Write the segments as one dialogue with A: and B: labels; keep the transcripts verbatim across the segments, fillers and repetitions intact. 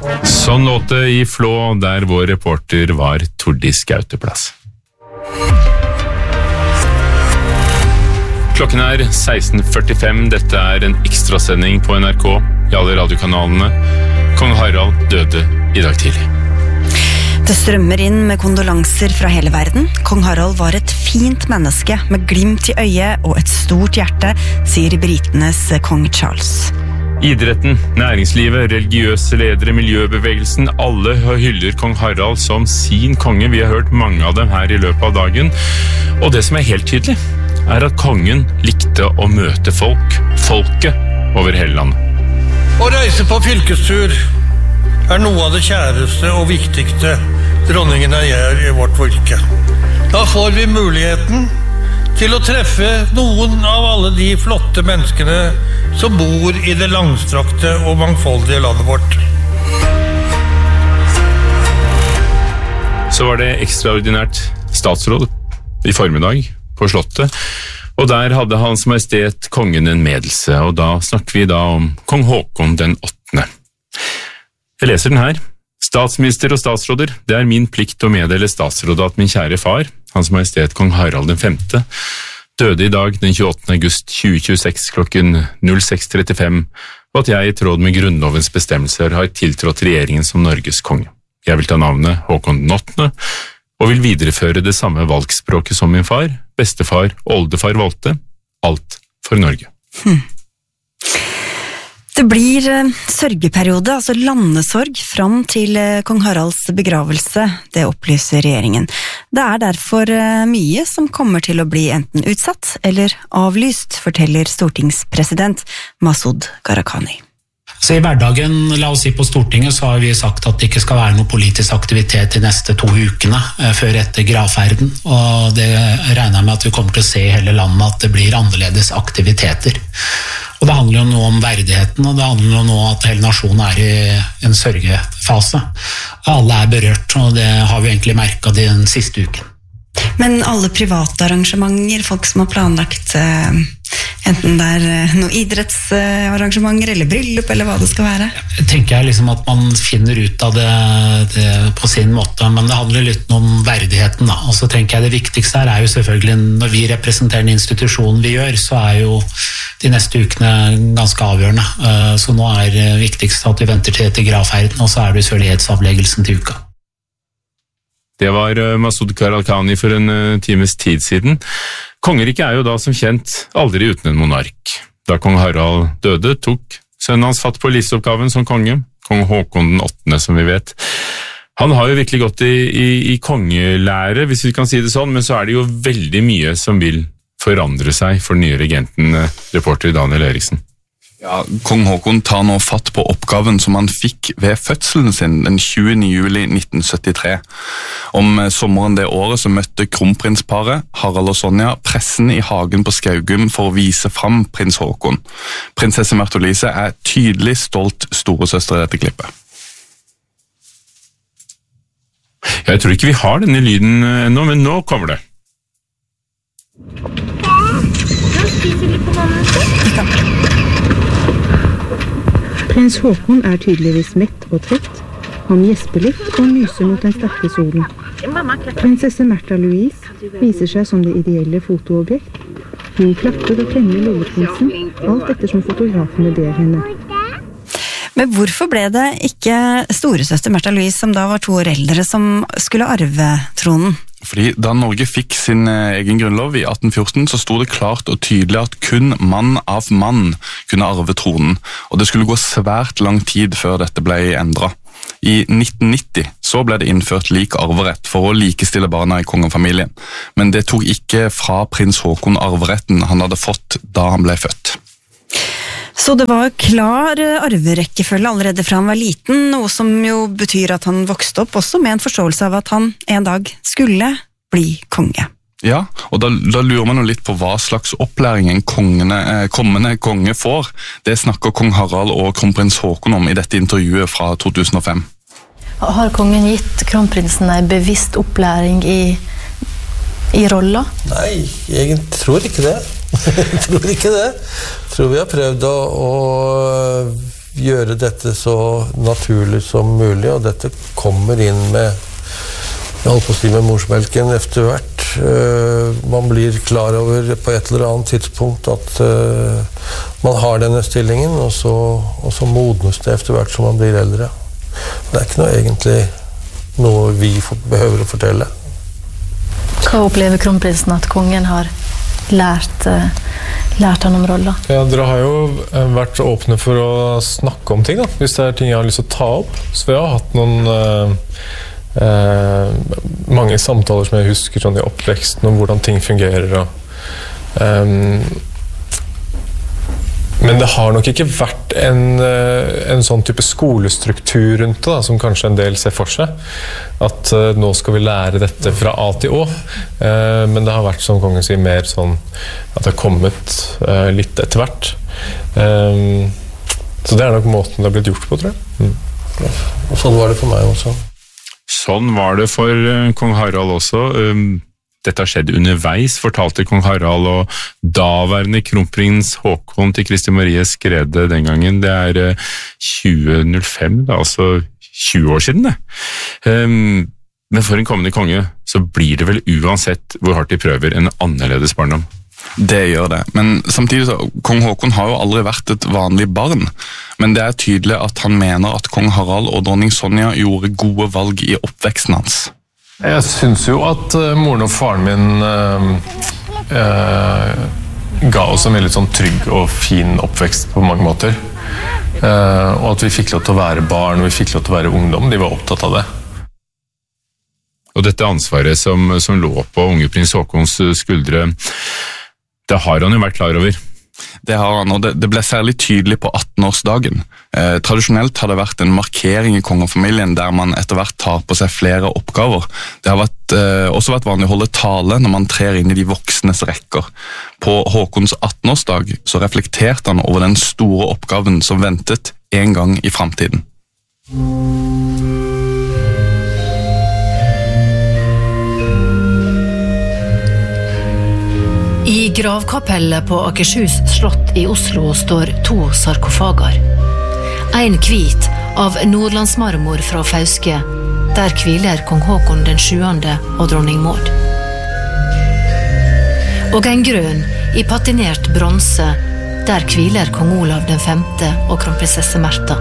A: Sånn låt det i Flå, der vår reporter var Tordis Gauteplass. Klokken er seksten førtifem, dette er en ekstrasending på N R K i alle radiokanalene. Kong Harald døde i dag tidlig.
B: Det strømmer inn med kondolanser fra hele verden. Kong Harald var et fint menneske med glimt i øyet og et stort hjerte, sier britenes kong Charles.
A: Idretten, næringslivet, religiøse ledere, miljøbevegelsen, alle hyller kong Harald som sin konge. Vi har hørt mange av dem her i løpet av dagen. Og det som er helt tydelig, er at kongen likte å møte folk, folket over hele landet.
C: Å reise på fylkestur er noe av det kjæreste og viktigste dronningen gjør i vårt fylke. Da får vi muligheten til å treffe noen av alle de flotte menneskene som bor i det langstrakte og mangfoldige landet vårt.
A: Så var det ekstraordinært statsråd i formiddag på Slottet, og der hadde Hans Majestet kongen en medelse, og da snakker vi da om kong Håkon den åttende. Jeg leser den her. Statsminister og statsråder, det er min plikt å meddele statsrådet at min kjære far, Hans Majestet kong Harald den femte, døde i dag den tjueåttende august tjue tjueseks klokken seks trettifem, og at jeg i tråd med grunnlovens bestemmelser har tiltrådt regjeringen som Norges konge. Jeg vil ta navnet Håkon den åttende, og vil videreføre det samme valgspråket som min far, bestefar og oldefar valgte, alt for Norge.
B: Hmm. Det blir sørgeperiode, altså landesorg, fram til kong Haralds begravelse, det opplyser regjeringen. Det er derfor mye som kommer til å bli enten utsatt eller avlyst, forteller stortingspresident Masud Gharahkhani.
D: Så i hverdagen, la oss si på Stortinget, så har vi sagt at det ikke skal være noe politisk aktivitet de neste to ukene før etter gravferden, og det regner jeg med at vi kommer til å se i hele landet at det blir annerledes aktiviteter. Og det handler jo nå om verdigheten, og det handler jo nå at hele nasjonen er i en sørgefase. Alle er berørt, og det har vi egentlig merket den siste uken.
B: Men alle private arrangementer, folk som har planlagt eh, enten det er noen idrettsarrangementer eller bryllup eller hva det skal være?
D: Jeg tenker jeg liksom at man finner ut av det, det på sin måte, men det handler litt om verdigheten da. Og så tenker jeg det viktigste her er jo selvfølgelig, når vi representerer en institusjon vi gjør, så er jo de neste ukene ganske avgjørende. Så nå er det viktigst at vi venter til etter gravferden, og så er det sørlighetsavleggelsen til uka.
A: Det var Masud Gharahkhani for en times tid siden. Kongeriket er jo da som kjent aldri uten en monark. Da kong Harald døde, tok sønnen hans fatt på livsoppgaven som konge, kong Håkon den åttende, som vi vet. Han har jo virkelig gått i, i, i kongelære, hvis vi kan si det sånn, men så er det jo veldig mye som vil forandre seg for den nye regenten, reporter Daniel Eriksen.
E: Ja, kong Håkon tar nå fatt på oppgaven som han fikk ved fødselen sin den tjuende juli nitten syttitre. Om sommeren det året så møtte kronprinsparet, Harald og Sonja, pressen i hagen på Skaugum for å vise fram prins Håkon. Prinsesse Märtha Louise er tydelig stolt storesøster i dette klippet.
A: Jeg tror ikke vi har denne lyden ennå, men nå kommer det.
F: Prins Håkon er tydeligvis mett og trett. Han gjesper litt og myser mot den sterke solen. Prinsesse Märtha Louise viser seg som det ideelle fotoobjekt. Hun klapper og klemmer lilleprinsen, alt ettersom fotografene ber henne.
B: Men hvorfor ble det ikke storesøster Märtha Louise, som da var to år eldre, som skulle arve tronen?
E: Fordi da Norge fikk sin egen grunnlov i atten fjorten, så sto det klart og tydelig at kun mann av mann kunne arve tronen, og det skulle gå svært lang tid før dette ble endret. I nitten nitti så ble det innført lik arverett for å likestille barna i kongefamilien, men det tok ikke fra prins Håkon arveretten han hadde fått da han ble født.
B: Så det var klar arverekkefølge allerede fra han var liten, noe som jo betyr at han vokste opp også med en forståelse av at han en dag skulle bli konge.
E: Ja, og da, da lurer man jo litt på hva slags opplæring en kongene, eh, kommende konge får. Det snakker kong Harald og kronprins Håkon om i dette intervjuet fra to tusen og fem.
G: Har kongen gitt kronprinsen en bevisst opplæring i, i rolla?
C: Nei, jeg tror ikke det. Jeg tror ikke det. Jeg tror vi har prøvd å, å gjøre dette så naturlig som mulig, og dette kommer inn med, jeg holdt på å si med morsmelken etter hvert. Uh, man blir klar over på et eller annet tidspunkt at uh, man har denne stillingen, og så, og så modnes det etter hvert som man blir eldre. Det er ikke noe egentlig noe vi behøver å fortelle.
G: Hva opplever kronprinsen at kongen har lært, uh, lært han om rollen?
H: Ja, dere har jo vært åpne for å snakke om ting, da, hvis det er ting jeg har lyst til å ta opp. Så vi har hatt noen uh, uh, mange samtaler som jeg husker sånn i oppveksten om hvordan ting fungerer. Og, um, men det har nok ikke vært en, en sånn type skolestruktur rundt det, da, som kanskje en del ser for seg. At uh, nå skal vi lære dette fra A til Å. Uh, men det har vært, som kongen sier, mer sånn at det har kommet uh, litt etter hvert. Um, så det er nok måten det har blitt gjort på, tror jeg. Mm.
C: Og sånn var det for meg også.
A: Sånn var det for uh, kong Harald også. Um, Dette har skjedd underveis, fortalte kong Harald, og daværende kronprins Håkon til Kristi Marie skrev det den gangen. Det er tjue null fem, da, altså tjue år siden det. Um, men for en kommende konge så blir det vel uansett hvor hardt de prøver en annerledes barndom.
E: Det gjør det, men samtidig så, kong Håkon har jo aldri vært et vanlig barn, men det er tydelig at han mener at kong Harald og dronning Sonja gjorde gode valg i oppveksten hans.
H: Jeg synes jo at uh, moren og faren min uh, uh, ga oss en veldig sånn trygg og fin oppvekst på mange måter. Uh, og at vi fikk lov til å være barn, og vi fikk lov til å være ungdom. De var opptatt av det.
A: Og dette ansvaret som, som lå på unge prins Håkons skuldre, det har han jo vært klar over.
E: Det har han, og det, det ble særlig tydelig på attenårsdagen. Eh, tradisjonelt har det vært en markering i kongefamilien der man etter hvert tar på seg flere oppgaver. Det har vært, eh, også vært vanlig å holde tale når man trer inn i de voksnes rekker. På Håkons attenårsdag så reflekterte han over den store oppgaven som ventet en gang i fremtiden.
I: I gravkapellet på Akershus slott i Oslo står to sarkofager. En hvit av nordlandsmarmor fra Fauske, der hviler kong Håkon den sjuende og dronning Maud. Og en grønn i patinert bronse, der hviler kong Olav den femte og kronprinsesse Märtha.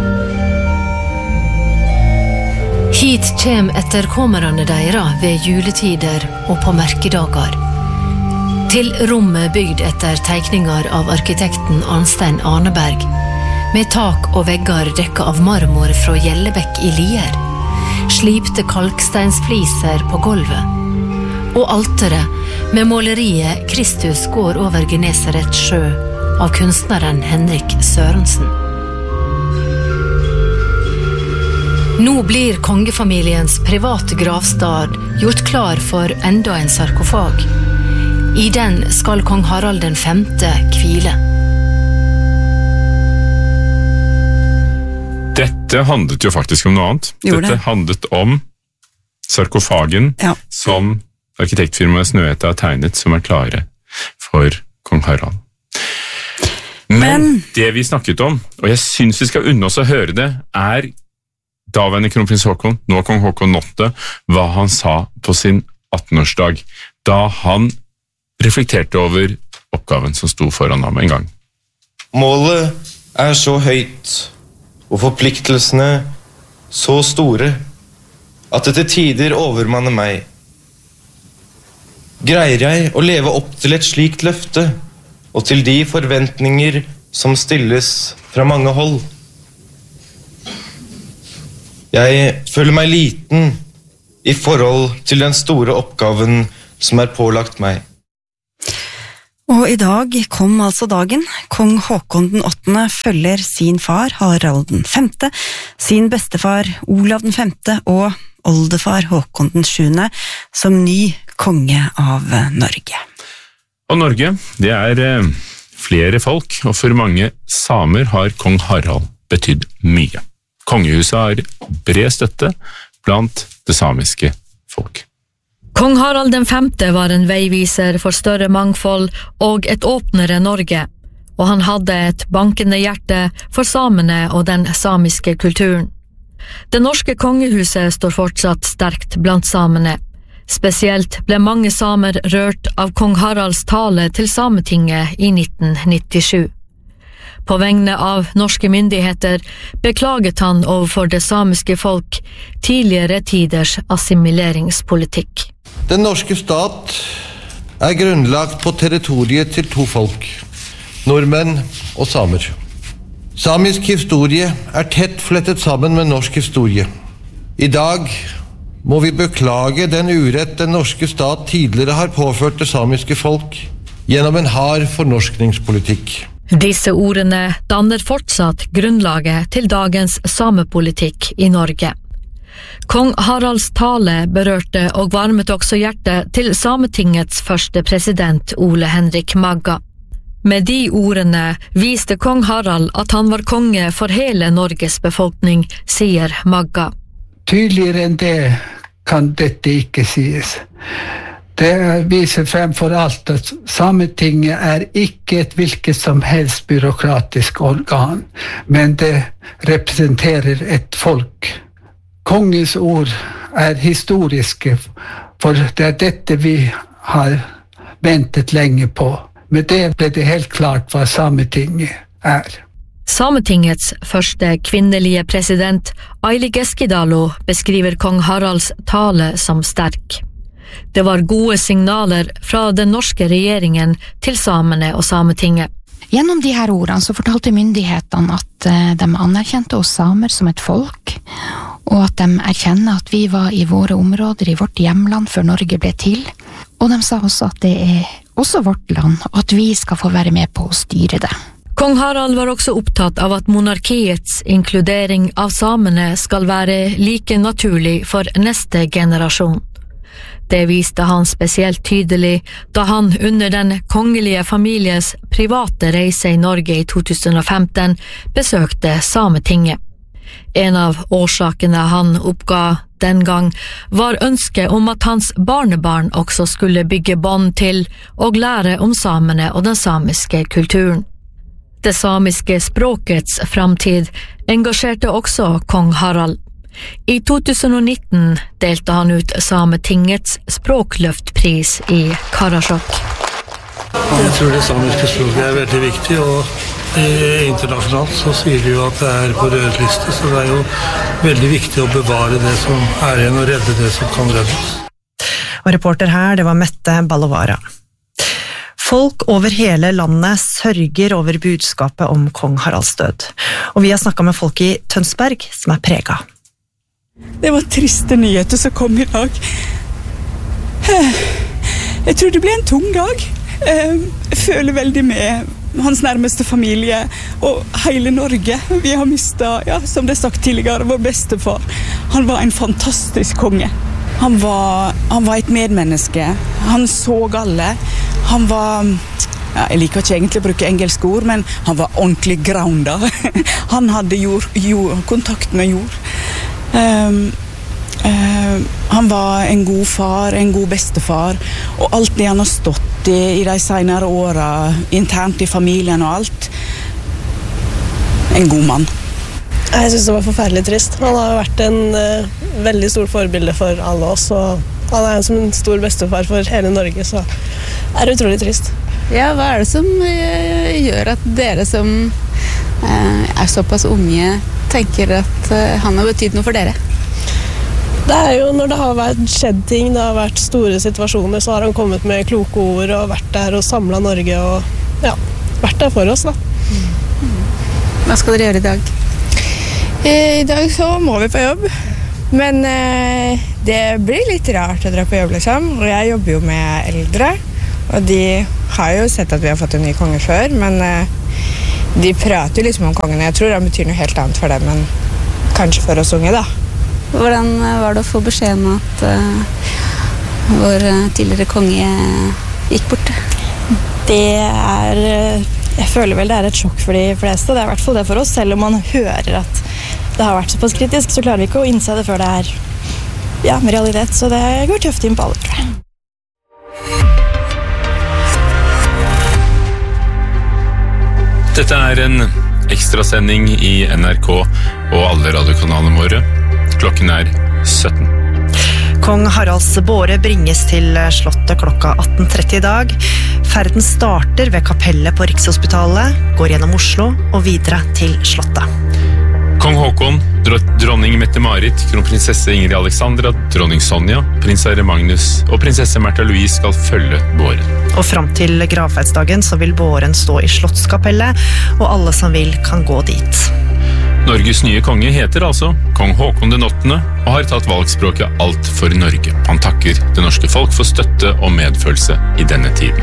I: Hit kjem etterkommerne deira ved juletider og på merkedager. Til rommet bygd etter teikningar av arkitekten Arnstein Arneberg, med tak og veggar dekka av marmor fra Gjellebekk i Lier, slipte kalksteinsfliser på gulvet, og alteret med måleriet Kristus går over Genesaret sjø av kunstneren Henrik Sørensen. Nå blir kongefamiliens private gravstad gjort klar for enda en sarkofag. I den skal kong Harald den femte hvile.
A: Dette handlet jo faktisk om noe annet.
B: Gjorde
A: Dette
B: det?
A: handlet om sarkofagen
B: Ja.
A: som arkitektfirmaet Snøhetta har tegnet, som er klare for kong Harald. Men,
B: Men-
A: det vi snakket om, og jeg synes vi skal unne oss å høre det, er daværende kronprins Håkon, nå kong Håkon åtte, hva han sa på sin attenårsdag, da han reflekterte over oppgaven som sto foran ham en gang.
J: Målet er så høyt, og forpliktelsene så store, at det til tider overmanner meg. Greier jeg å leve opp til et slikt løfte, og til de forventninger som stilles fra mange hold? Jeg føler meg liten i forhold til den store oppgaven som er pålagt meg.
B: Og i dag kom altså dagen. Kong Håkon den åttende følger sin far Harald den femte, sin bestefar Olav den femte og oldefar Håkon den sjuende som ny konge av Norge.
A: Og Norge, det er eh, flere folk, og for mange samer har kong Harald betydd mye. Kongehuset har bred støtte blant det samiske folk.
K: Kong Harald den femte var en veiviser for større mangfold og et åpnere Norge, og han hadde et bankende hjerte for samene og den samiske kulturen. Det norske kongehuset står fortsatt sterkt blant samene. Spesielt ble mange samer rørt av kong Haralds tale til Sametinget i nitten nittisju. På vegne av norske myndigheter beklaget han overfor det samiske folk tidligere tiders assimileringspolitikk.
C: Den norske stat er grunnlagt på territoriet til to folk, nordmenn og samer. Samisk historie er tett flettet sammen med norsk historie. I dag må vi beklage den urett den norske stat tidligere har påført det samiske folk gjennom en hard fornorskningspolitikk.
K: Disse ordene danner fortsatt grunnlaget til dagens samepolitikk i Norge. Kong Haralds tale berørte og varmet også hjertet til Sametingets første president Ole Henrik Magga. Med de ordene viste kong Harald at han var konge for hele Norges befolkning, sier Magga.
L: Tydeligere enn det kan dette ikke sies. Det viser fremfor alt at Sametinget er ikke et hvilket som helst byråkratisk organ, men det representerer et folk. Kongens ord er historiske, for det er dette vi har ventet lenge på. Med det ble det helt klart hva Sametinget er.
K: Sametingets første kvinnelige president, Aili Keskidalo, beskriver kong Haralds tale som sterk. Det var gode signaler fra den norske regjeringen til samene og Sametinget.
M: Gjennom de her ordene så fortalte myndighetene at de anerkjente oss samer som et folk, og at de erkjenner at vi var i våre områder i vårt hjemland før Norge ble til. Og de sa også at det er også vårt land, og at vi skal få være med på å styre det.
K: Kong Harald var også opptatt av at monarkiets inkludering av samene skal være like naturlig for neste generasjon. Det viste han spesielt tydelig da han under den kongelige families private reise i Norge i to tusen og femten besøkte Sametinget. En av årsakene han oppga den gang var ønsket om at hans barnebarn også skulle bygge bånd til og lære om samene og den samiske kulturen. Det samiske språkets framtid engasjerte også kong Harald. I to tusen og nitten delte han ut Sametingets språkløftpris i Karasjok.
C: Jeg tror det samiske språket er veldig viktig, og internasjonalt så sier de jo at det er på rød liste, så det er jo veldig viktig å bevare det som er igjen og redde det som kan reddes.
N: Og reporter her, det var Mette Ballovara. Folk over hele landet sørger over budskapet om kong Haralds død. Og vi har snakket med folk i Tønsberg som er preget.
O: Det var triste nyheter som kom i dag. Jeg tror det ble en tung dag. Jeg føler veldig med hans nærmeste familie og hele Norge. Vi har mistet, ja, som det er sagt tidligere, vår bestefar. Han var en fantastisk konge. Han var, han var et medmenneske. Han så alle. Han var, ja, jeg liker ikke egentlig å bruke engelske ord, men han var ordentlig grounda. Han hadde jord, jord, kontakt med jord. Um, uh, han var en god far, en god bestefar, og alt det han har stått i i de senere årene, internt i familien og alt. En god mann.
P: Jeg synes det var forferdelig trist. Han har vært en uh, veldig stor forbilde for alle oss, og han er som en stor bestefar for hele Norge, så det er utrolig trist.
Q: Ja, hva er det som uh, gjør at dere som uh, er såpass unge tenker at uh, han har betydd noe for dere?
P: Det er jo når det har vært skjedd ting, det har vært store situasjoner, så har han kommet med kloke ord og vært der og samlet Norge og ja, vært der for oss da.
Q: Hva skal dere gjøre i dag?
R: I dag så må vi på jobb, men eh, det blir litt rart å dra på jobb liksom, og jeg jobber jo med eldre, og de har jo sett at vi har fått en ny konge før, men eh, de prater jo liksom om kongen, jeg tror han betyr noe helt annet for dem, men kanskje for oss unge da.
Q: Hvordan var det å få beskjed om at uh, vår tidligere konge gikk bort?
S: Det er, jeg føler vel det er et sjokk for de fleste, det er i hvert fall det for oss, selv om man hører at det har vært såpass kritisk, så klarer vi ikke å innse det før det er ja, med realitet, så det går tøft inn på alle, tror jeg.
A: Dette er en ekstrasending i N R K og alle radiokanalene våre. Klokken er sytten.
N: Kong Haralds båre bringes til slottet klokka atten tretti i dag. Ferden starter ved kapellet på Rikshospitalet, går gjennom Oslo og videre til slottet.
A: Kong Håkon, dronning Mette-Marit, kronprinsesse Ingrid Alexandra, dronning Sonja, prins Herre Magnus og prinsesse Märtha Louise skal følge båren.
N: Og frem til gravferdsdagen så vil båren stå i slottskapellet, og alle som vil kan gå dit.
A: Norges nye konge heter altså Kong Håkon den åttende og har tatt valgspråket Alt for Norge. Han takker det norske folk for støtte og medfølelse i denne tiden.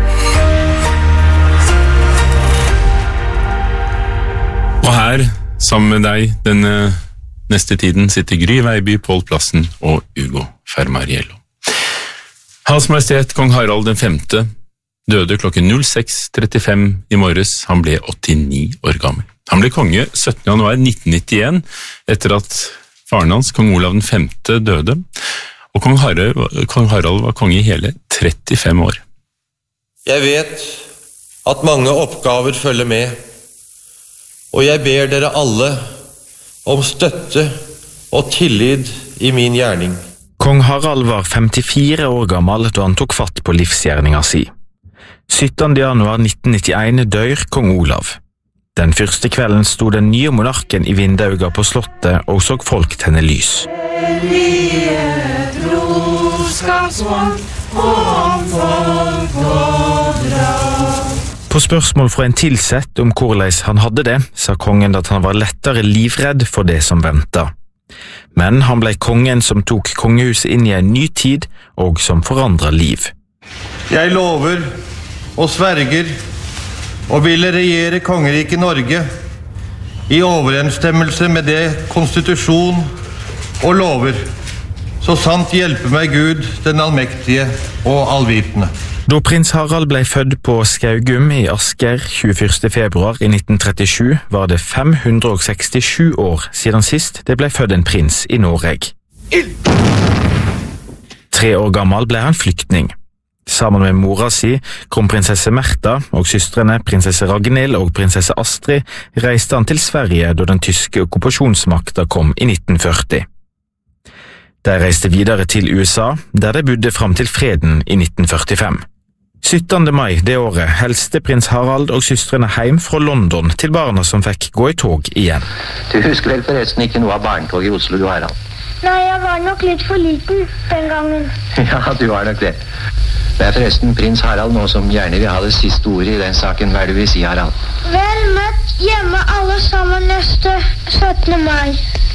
A: Og her, sammen med deg, denne neste tiden sitter Gry Veiby, Pål Plassen og Ugo Fermariello. Hans Majestet Kong Harald den femte døde klokken seks trettifem i morges. Han ble åttini år gammel. Han ble konge syttende januar nitten nittien etter at faren hans, Kong Olav den femte, døde, og Kong Harald, Kong Harald var konge i hele trettifem år.
J: Jeg vet at mange oppgaver følger med, og jeg ber dere alle om støtte og tillit i min gjerning.
T: Kong Harald var femtifire år gammel da han tok fatt på livsgjerninga si. syttende januar nitten nittien dør Kong Olav. Den første kvelden sto den nye monarken i vindauga på slottet og så folk tenne lys. På spørsmål fra en tilsett om hvordan han hadde det, sa kongen at han var lettere livredd for det som ventet. Men han ble kongen som tok kongehuset inn i en ny tid og som forandret liv.
J: Jeg lover og sverger og ville regjere kongeriket Norge i overensstemmelse med det konstitusjon og lover, så sant hjelpe meg Gud, den allmektige og allvitende.
T: Da prins Harald ble født på Skaugum i Asker tjueførste februar i nitten trettisju, var det fem hundre sekstisju år siden sist det ble født en prins i Norge. Tre år gammel ble han flyktning. Sammen med mora si, kronprinsesse Märtha og søstrene prinsesse Ragnhild og prinsesse Astrid, reiste han til Sverige da den tyske okkupasjonsmakta kom i nitten førti. De reiste videre til U S A, der de bodde fram til freden i nitten førtifem. syttende mai det året helste prins Harald og søstrene hjem fra London til barna som fikk gå i tog igjen.
U: Du husker vel forresten ikke noe av barnetog i Oslo, du Harald?
V: Nei, jeg var nok litt for liten den gangen.
U: Ja, du var nok det. Det er forresten prins Harald nå som gjerne vil ha det siste ordet i den saken. Hva er det du vil si, Harald?
V: Vel møtt hjemme alle sammen neste syttende mai.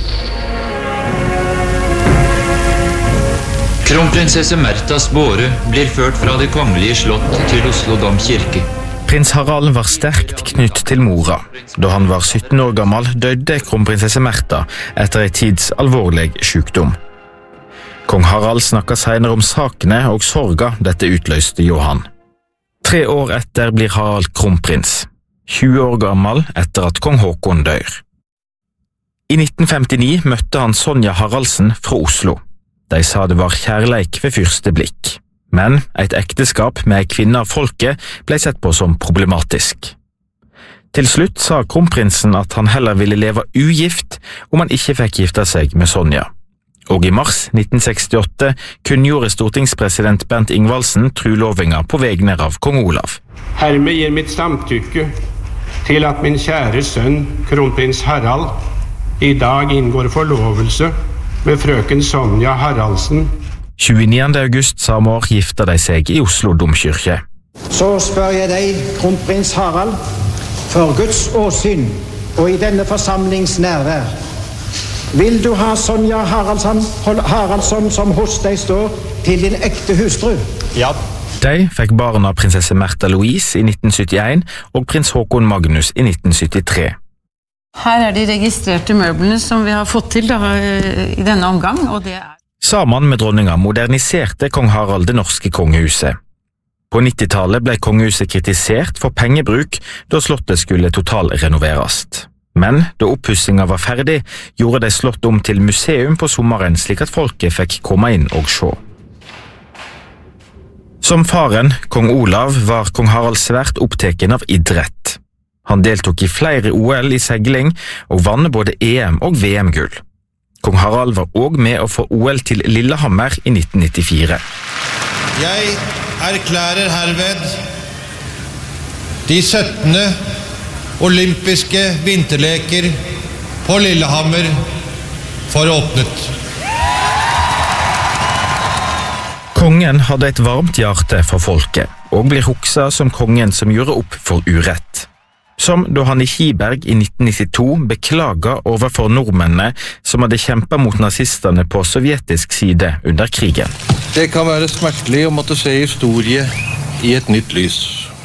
W: Kronprinsesse Märthas båre blir ført fra det kongelige slott til Oslo domkirke.
T: Prins Harald var sterkt knytt til mora. Da han var sytten år gammel døde kronprinsesse Märtha etter en tids alvorlig sykdom. Kong Harald snakket senere om sakene og sorga dette utløste Johan. Tre år etter blir Harald kronprins, tjue år gammel etter at kong Håkon dør. I nitten femtini møtte han Sonja Haraldsen fra Oslo. De sa det var kjærleik ved første blikk, men et ekteskap med ei kvinne av folket ble sett på som problematisk. Til slutt sa kronprinsen at han heller ville leve ugift om han ikke fikk gifte seg med Sonja. Og i mars nitten sekstiåtte kunngjorde stortingspresident Bernt Ingvaldsen trulovinga på vegne av kong Olav.
X: Hermed gir mitt samtykke til at min kjære sønn, kronprins Harald, i dag inngår forlovelse med frøken Sonja Haraldsen.
T: tjueniende august samme år gifta de seg i Oslo domkirke.
Y: Så spør jeg deg, kronprins Harald, for Guds åsyn og i denne forsamlings nærvær, vil du ha Sonja Haraldsson, Haraldsson som hos deg står til din ekte hustru?
T: Ja. De fikk barna prinsesse Märtha Louise i nitten syttien og prins Håkon Magnus i nitten syttitre.
Z: Her er de registrerte møblene som vi har fått til da, i denne omgang, og det er...
T: Sammen med dronninga moderniserte kong Harald det norske kongehuset. På nittitallet ble kongehuset kritisert for pengebruk da slottet skulle totalrenoveres. Men da oppussinga var ferdig, gjorde de slottet om til museum på sommeren slik at folket fikk komme inn og se. Som faren, kong Olav, var kong Harald svært oppteken av idrett. Han deltok i flere O L i segling og vann både E M og V M-gull. Kong Harald var også med å få O L til Lillehammer i nitten nittifire.
J: Jeg erklærer herved de syttende olympiske vinterleker på Lillehammer for åpnet.
T: Kongen hadde et varmt hjerte for folket, og blir hukset som kongen som gjorde opp for urett. Som da han i Kiberg i nitten nittito beklaget overfor nordmennene som hadde kjempet mot nazistene på sovjetisk side under krigen.
J: Det kan være smertelig å måtte se historie i et nytt lys.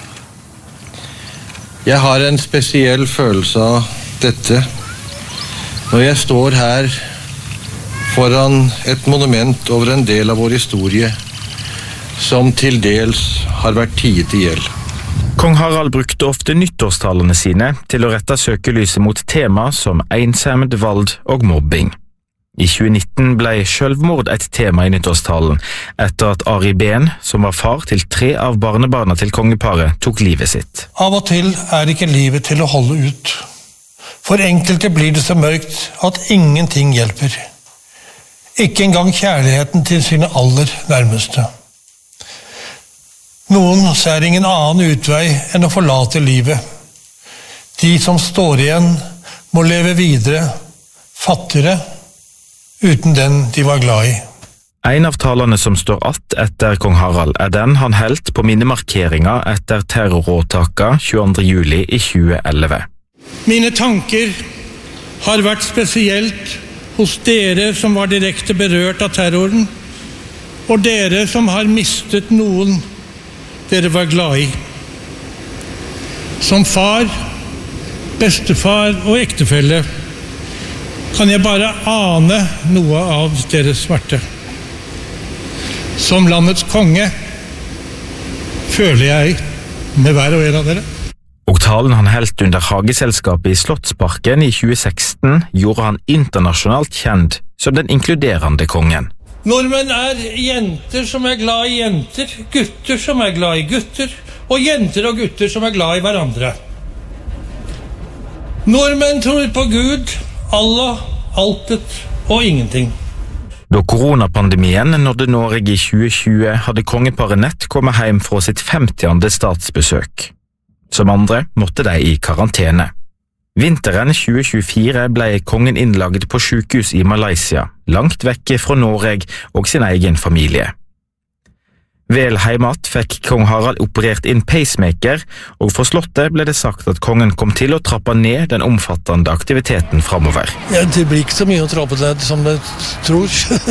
J: Jeg har en spesiell følelse av dette når jeg står her foran et monument over en del av vår historie som til dels har vært tiet i hjel.
T: Kong Harald brukte ofte nyttårstalene sine til å rette søkelyset mot tema som ensomhet, vold og mobbing. I tjue nitten ble selvmord et tema i nyttårstalen, etter at Ari Behn, som var far til tre av barnebarna til kongeparet, tok livet sitt.
C: Av og til er ikke livet til å holde ut. For enkelte blir det så mørkt at ingenting hjelper. Ikke engang kjærligheten til sine aller nærmeste. Noen ser ingen annen utvei enn å forlate livet. De som står igjen må leve videre, fattigere, uten den de var glad i.
T: En av talene som står att etter kong Harald er den han helt på minnemarkeringa etter terroråtaka tjueandre juli i tjue elleve.
C: Mine tanker har vært spesielt hos dere som var direkte berørt av terroren, og dere som har mistet noen dere var glad i. Som far, bestefar og ektefelle kan jeg bare ane noe av deres smerte. Som landets konge føler jeg med hver og en av dere.
T: Og talen han helt under Hageselskapet i Slottsparken i tjue seksten gjorde han internasjonalt kjent som den inkluderende kongen.
C: Nordmenn er jenter som er glad i jenter, gutter som er glad i gutter, og jenter og gutter som er glad i hverandre. Nordmenn tror på Gud, Allah, altet og ingenting.
T: Da koronapandemien nådde Norge i tjue tjue, hadde kongeparet nett kommet hjem fra sitt femtiende statsbesøk. Som andre måtte de i karantene. Vinteren tjue tjuefire ble kongen innlagt på sykehus i Malaysia, langt vekke fra Norge og sin egen familie. Vel heimat fikk kong Harald operert inn pacemaker, og for slottet ble det sagt at kongen kom til å trappe ned den omfattende aktiviteten fremover.
C: Ja, det blir ikke så mye å trappe ned som det tror.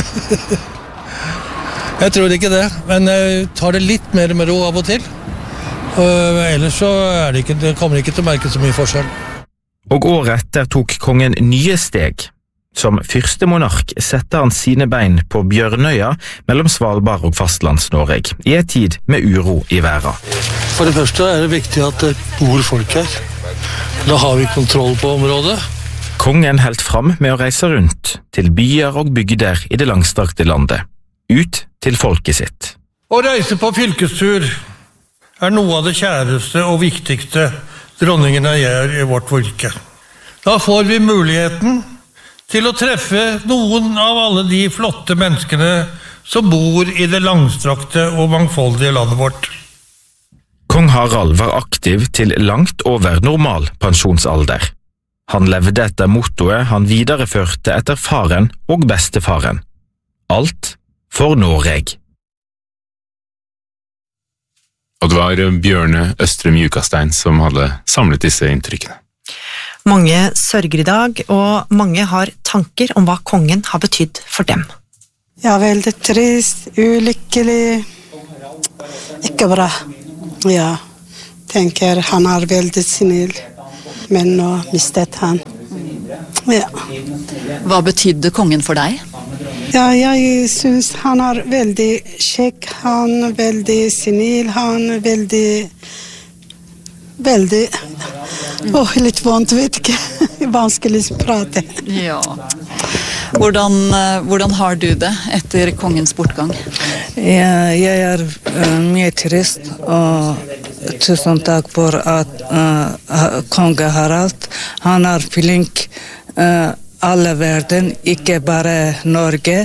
C: Jeg tror ikke det, men jeg tar det litt mer med ro av og til. Og ellers så er det ikke, det kommer ikke til å merke så mye forskjell.
T: Og året etter tok kongen nye steg. Som første monark sette han sine bein på Bjørnøya mellom Svalbard og fastlands-Norge, i en tid med uro i verden.
C: For det første er det viktig at det bor folk her. Da har vi kontroll på området.
T: Kongen helt fram med å reise rundt til byer og bygder i det langstrakte landet, ut til folket sitt.
C: Å reise på fylkestur er noe av det kjæreste og viktigste dronningene gjør i vårt fylke. Da får vi muligheten til å treffe noen av alle de flotte menneskene som bor i det langstrakte og mangfoldige landet vårt.
T: Kong Harald var aktiv til langt over normal pensjonsalder. Han levde etter mottoet han videreførte etter faren og bestefaren. Alt for Norge.
A: Og det var Bjørne Østrem Jukastein som hadde samlet disse inntrykkene.
N: Mange sørger i dag, og mange har tanker om hva kongen har betydd for dem.
D: Ja, veldig trist, ulykkelig, ikke bra. Ja, tenker han er veldig snill, men nå mistet han. Ja.
E: Hva betydde kongen for deg?
D: Ja, jeg synes han er veldig kjekk, han er veldig snill, han er veldig, veldig, åh, litt vondt, vet ikke, vanskelig å prate.
E: Ja. Hvordan, hvordan har du det etter kongens bortgang?
D: Ja, jeg er uh, mye trist, og
B: tusen takk for at uh, konge Harald, han er flink uh, alle verden, ikke bare Norge.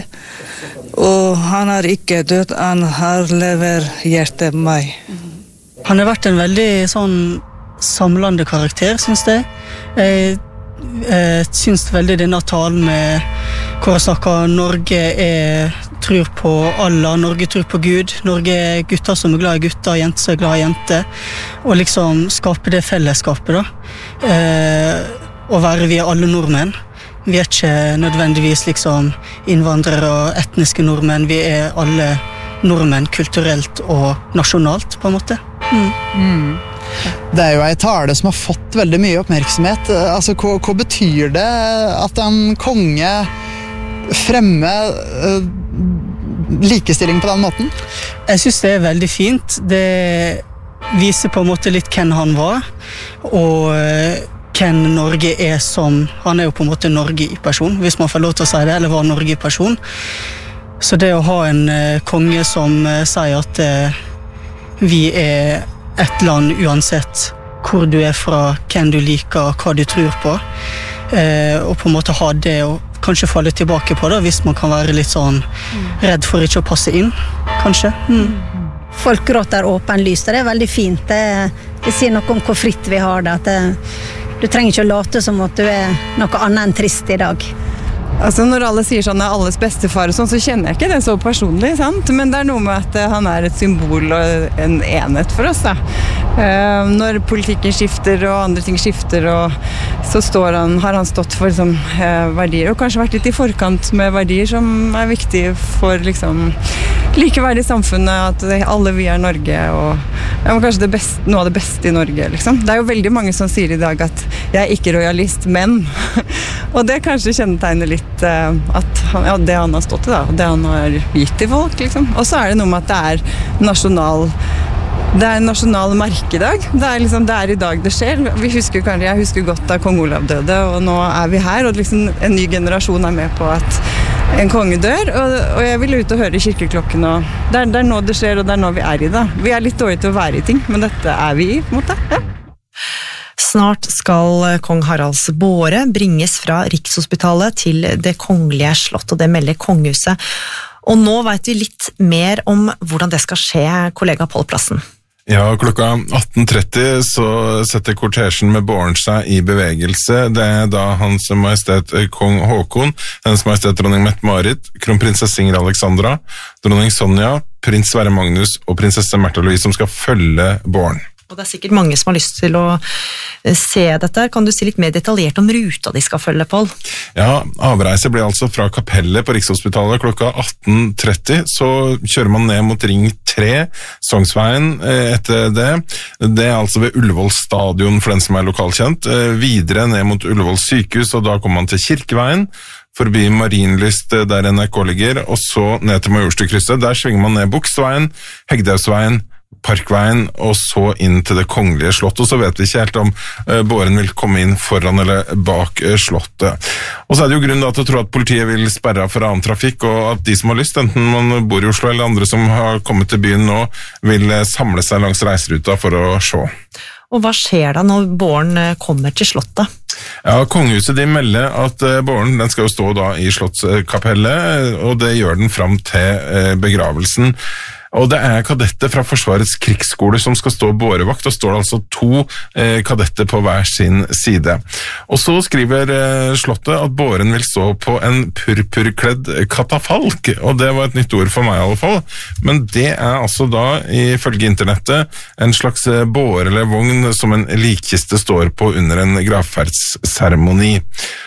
B: Og han er ikke død, han har lever hjertet meg.
F: Han har vært en veldig sånn samlende karakter, synes jeg. Jeg, jeg synes veldig denne talen med hvor jeg snakker Norge er, tror på Allah, Norge tror på Gud, Norge er gutter som er glad i gutter, jenter som er glad i jenter, og liksom skape det fellesskapet da. Eh, og være vi er alle nordmenn. Vi er ikke nødvendigvis liksom innvandrere og etniske nordmenn, vi er alle nordmenn kulturelt og nasjonalt på en måte. Mm.
G: Mm. Det er jo en tale som har fått veldig mye oppmerksomhet. Altså, hva, hva betyr det at en konge fremmer uh, likestilling på den måten?
F: Jeg synes det er veldig fint. Det viser på en måte litt hvem han var, og uh, hvem Norge er som, han er jo på en måte Norge i person, hvis man får lov til å si det, eller var Norge i person. Så det å ha en uh, konge som uh, sier at uh, vi er et land uansett hvor du er fra, hvem du liker, hva du tror på, uh, og på en måte ha det og kanskje falle tilbake på det, hvis man kan være litt sånn redd for ikke å passe inn, kanskje. Mm.
H: Folk gråter åpenlyst, det er veldig fint. Det, det sier noe om hvor fritt vi har det, at det, du trenger ikke å late som at du er noe annet enn trist i dag.
R: Altså når alle sier sånn er alles bestefar og sånn, så kjenner jeg ikke det så personlig, sant? Men det er noe med at han er et symbol og en enhet for oss da. Uh, når politikken skifter og andre ting skifter, og så står han, har han stått for liksom, uh, verdier, og kanskje vært litt i forkant med verdier som er viktige for liksom, likeverdig i samfunnet, at alle vi er Norge, og ja, kanskje det beste, noe av det beste i Norge. Liksom. Det er jo veldig mange som sier i dag at jeg er ikke royalist, men og det kanskje kjennetegner litt uh, at han, ja, det han har stått i da, og det han har gitt til folk. Liksom. Og så er det noe med at det er nasjonal Det er en nasjonal merkedag. Det er, liksom, det er i dag det skjer. Vi husker, jeg husker godt da kong Olav døde, og nå er vi her, og liksom en ny generasjon er med på at en konge dør, og, og jeg vil ut og høre kirkeklokken, og det er, det er nå det skjer, og det er nå vi er i det. Vi er litt dårlige til å være i ting, men dette er vi i, på en måte. Ja.
N: Snart skal kong Haralds båre bringes fra Rikshospitalet til det kongelige slott, og det melder kongehuset. Og nå vet vi litt mer om hvordan det skal skje, kollega Pål Plassen.
I: Ja, klokka atten tretti så setter kortesjen med båren seg i bevegelse. Det er da Hans Majestet Kong Håkon, Hennes Majestet Dronning Mette-Marit, kronprinsesse Ingrid Alexandra, Dronning Sonja, prins Sverre Magnus og prinsesse Märtha Louise som skal følge båren.
N: Og det er sikkert mange som har lyst til å se dette. Kan du si litt mer detaljert om ruta de skal følge, Pål?
I: Ja, avreise blir altså fra kapellet på Rikshospitalet klokka atten tretti. Så kjører man ned mot Ring tre, Sognsveien etter det. Det er altså ved Ullevål stadion for den som er lokalkjent. Videre ned mot Ullevål sykehus, og da kommer man til Kirkeveien, forbi Marienlyst der N R K ligger, og så ned til Majorstukrysset. Der svinger man ned Buksveien, Hegdehaugsveien, Parkveien, og så inn til det kongelige slottet, og så vet vi ikke helt om uh, båren vil komme inn foran eller bak uh, slottet. Og så er det jo grunn da, til å tro at politiet vil sperre for annen trafikk, og at de som har lyst, enten man bor i Oslo eller andre som har kommet til byen nå, vil uh, samle seg langs reiseruta for å se.
N: Og hva skjer da når båren kommer til slottet?
I: Ja, kongehuset de melder at uh, båren den skal jo stå da i slottskapellet, og det gjør den fram til uh, begravelsen. Og det er kadetter fra Forsvarets krigsskole som skal stå bårevakt, og står det altså to eh, kadetter på hver sin side. Og så skriver eh, slottet at båren vil stå på en purpurkledd katafalk, og det var et nytt ord for meg i alle fall. Men det er altså da, ifølge internettet, en slags båre eller vogn som en likkiste står på under en gravferdsseremoni.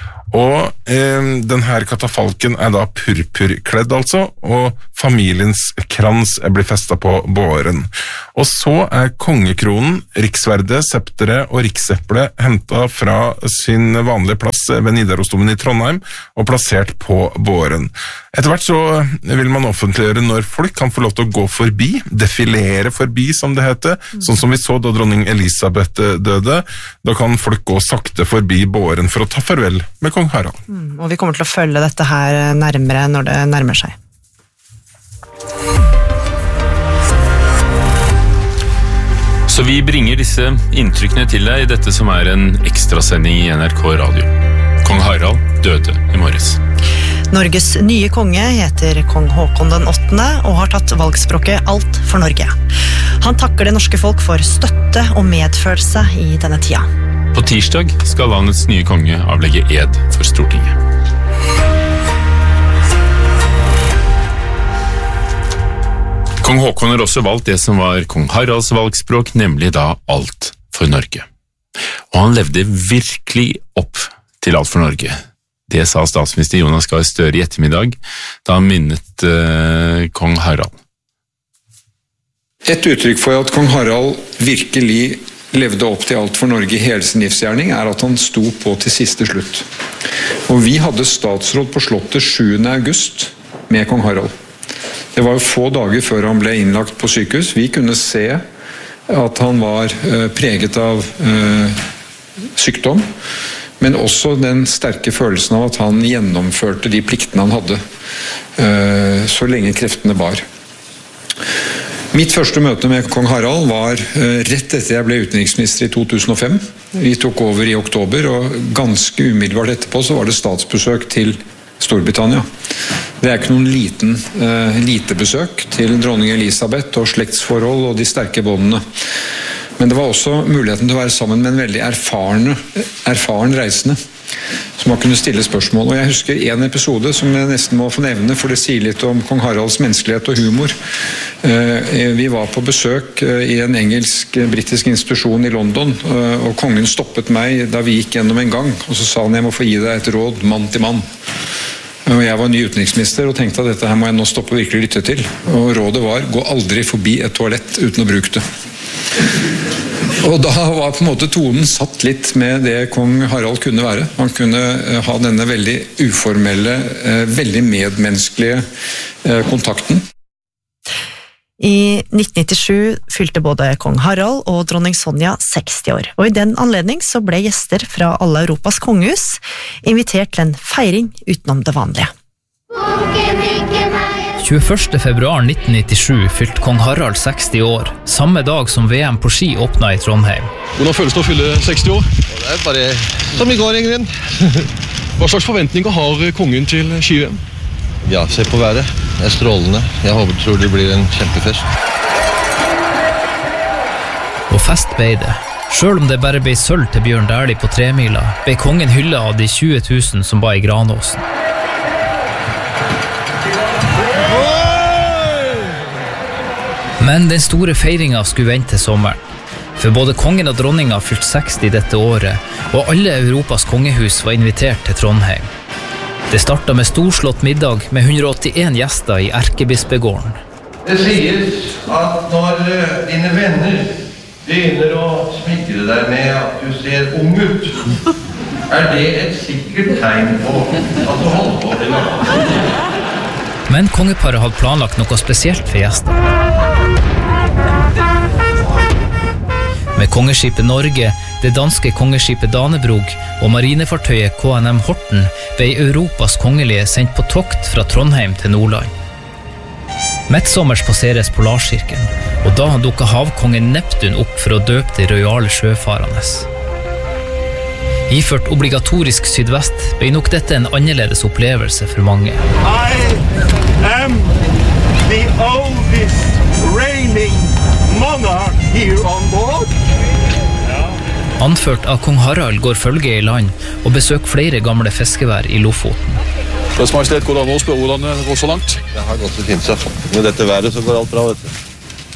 I: Og eh, denne katafalken er da purpurkledd altså, og familiens krans blir festet på båren. Og så er kongekronen, riksverdet, septeret og rikseplet hentet fra sin vanlige plass ved Nidarosdomen i Trondheim og plassert på båren. Etter hvert så vil man offentliggjøre når folk kan få lov til å gå forbi, defilere forbi som det heter, mm. sånn som vi så da dronning Elisabeth døde. Da kan folk gå sakte forbi båren for å ta farvel med kong Harald.
N: Mm, og vi kommer til å følge dette her nærmere når det nærmer seg.
A: Så vi bringer disse inntrykkene til deg i dette som er en ekstrasending i N R K Radio. Kong Harald døde i morges.
N: Norges nye konge heter kong Håkon den åttende og har tatt valgspråket Alt for Norge. Han takker det norske folk for støtte og medfølelse i denne tida.
A: På tirsdag skal landets nye konge avlegge ed for Stortinget. Kong Håkon har også valgt det som var kong Haralds valgspråk, nemlig da Alt for Norge. Og han levde virkelig opp til Alt for Norge. Det sa statsminister Jonas Gahr Støre i ettermiddag, da han minnet uh, kong Harald.
K: Et uttrykk for at kong Harald virkelig levde opp til Alt for Norge i hele sin livsgjerning, er at han sto på til siste slutt. Og vi hadde statsråd på slottet sjuende august med kong Harald. Det var jo få dager før han ble innlagt på sykehus. Vi kunne se at han var uh, preget av uh, sykdom, men også den sterke følelsen av at han gjennomførte de pliktene han hadde, uh, så lenge kreftene bar. Mitt første møte med kong Harald var uh, rett etter jeg ble utenriksminister i to tusen og fem. Vi tok over i oktober, og ganske umiddelbart etterpå så var det statsbesøk til Storbritannia. Det er ikke noen liten, uh, lite besøk til dronning Elisabeth og slektsforhold og de sterke båndene. Men det var også muligheten til å være sammen med en veldig erfarne, erfaren reisende, som man kunne stille spørsmål. Og jeg husker en episode som jeg nesten må få nevne, for det sier litt om kong Haralds menneskelighet og humor. Vi var på besøk i en engelsk-britisk institusjon i London, og kongen stoppet meg da vi gikk gjennom en gang, og så sa han, jeg må få gi deg et råd, mann til mann. Og jeg var ny utenriksminister og tenkte at dette her må jeg nå stoppe og virkelig lytte til. Og rådet var, gå aldri forbi et toalett uten å bruke det. Og da var på en måte tonen satt litt med det kong Harald kunne være. Han kunne ha denne veldig uformelle, veldig medmenneskelige kontakten.
N: I nitten nittisju fylte både kong Harald og dronning Sonja seksti år, og i den anledning så ble gjester fra alle Europas kongehus invitert til en feiring utenom det vanlige.
L: tjueførste februar nitten nittisju fylte kong Harald seksti år, samme dag som V M på ski åpnet i Trondheim.
M: Hvordan føles det å fylle seksti år? Det er bare som i går, Ingrid. Hva slags forventninger har kongen til ski-V M?
J: Ja, se på været. Det er strålende. Jeg håper tror det blir en kjempefest.
L: Og fest ble det. Selv om det bare ble sølv til Bjørn Dæhlie på tremila, ble kongen hyllet av de tjue tusen som var i Granåsen. Men den store feiringen skulle vente til sommeren. For både kongen og dronninga fylte seksti dette året, og alle Europas kongehus var invitert til Trondheim. Det startet med storslått middag med hundre og åttien gjester i Erkebispegården.
J: Det sies at når dine venner begynner å smikre deg med at du ser ung ut, er det et sikkert tegn på at du holder på til det.
L: Men kongeparet hadde planlagt noe spesielt for gjestene. Med kongeskipet Norge, det danske kongeskipet Danebrog og marinefartøyet K N M Horten ble Europas kongelige sendt på tokt fra Trondheim til Nordland. Midtsommers passeres Polarsirkelen, og da dukket havkongen Neptun opp for å døpe de rojale sjøfarende. Iført obligatorisk sydvest ble nok dette en annerledes opplevelse for mange.
O: I am the oldest reigning monarch here on board.
L: Anført av kong Harald går følge i land og besøker flere gamle fiskevær i Lofoten.
M: Deres Majestet, går det an å spørre hvordan det går så langt?
J: Det har gått litt fint, så. Med dette været så går alt bra, vet du.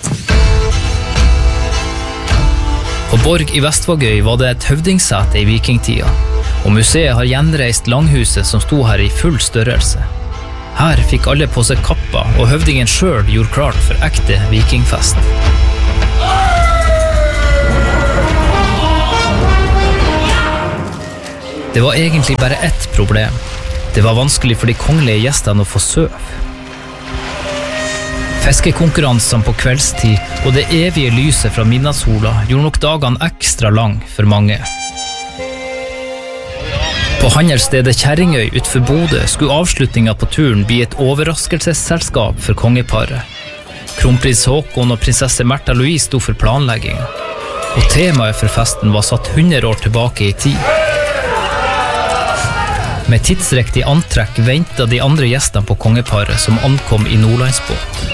L: På Borg i Vestvågøy var det et høvdingsete i vikingtida, og museet har gjenreist langhuset som sto her i full størrelse. Her fikk alle på seg kappa, og høvdingen selv gjorde klart for ekte vikingfest. Det var egentlig bare ett problem. Det var vanskelig for de kongelige gjestene å få søv. Fiskekonkurransene på kveldstid og det evige lyset fra midnattssola gjorde nok dagene ekstra lang for mange. På handelsstedet Kjerringøy utenfor Bodø skulle avslutningen på turen bli et overraskelsesselskap for kongeparet. Kronprins Håkon og prinsesse Märtha Louise sto for planleggingen. Og temaet for festen var satt hundre år tilbake i tid. Med tidsriktig antrekk ventet de andre gjestene på kongeparet som ankom i Nordlandsbåt.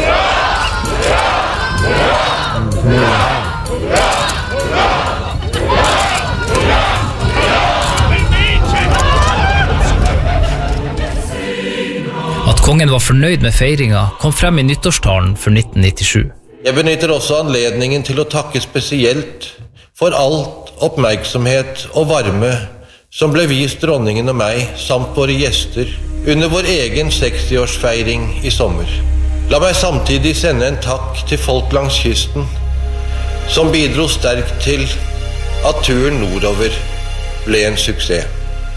L: At kongen var fornøyd med feiringa kom frem i nyttårstalen for nitten nittisju.
J: Jeg benytter også anledningen til å takke spesielt for alt oppmerksomhet og varme som ble vist dronningen og meg, samt våre gjester, under vår egen sekstiårsfeiring i sommer. La meg samtidig sende en takk til folk langs kysten, som bidro sterkt til at turen nordover ble en suksess.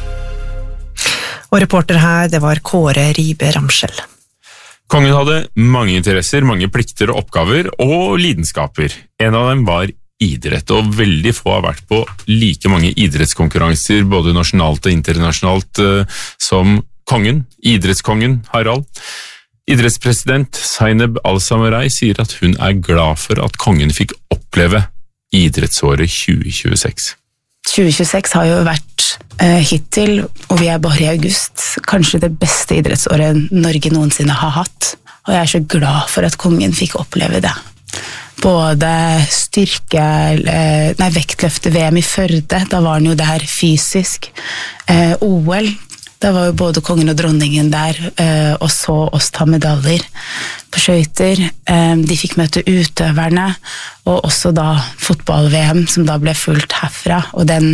N: Og reporter her, det var Kåre Ribe Ramskjell.
A: Kongen hadde mange interesser, mange plikter og oppgaver, og lidenskaper. En av dem var idrett, og veldig få har vært på like mange idrettskonkurranser, både nasjonalt og internasjonalt, som kongen, idrettskongen Harald. Idrettspresident Zainab Al-Samarei sier at hun er glad for at kongen fikk oppleve idrettsåret tjue tjueseks.
P: tjue tjueseks har jo vært eh, hittil, og vi er bare i august, kanskje det beste idrettsåret Norge noensinne har hatt. Og jeg er så glad for at kongen fikk oppleve det. Både styrke, eh, nei, vektløfte-V M i Førde, da var han jo der fysisk. Eh, O L, da var jo både kongen og dronningen der, eh, og så oss ta medaljer på skøyter. Eh, de fikk møte utøverne, og også da fotball-V M, som da ble fulgt herfra. Og den,